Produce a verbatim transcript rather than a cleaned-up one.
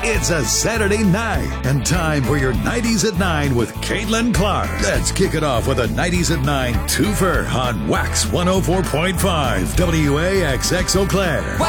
It's a Saturday night and time for your nineties at nine with Caitlin Clark. Let's kick it off with a nineties at nine twofer on Wax one oh four point five W A X X Eau Claire.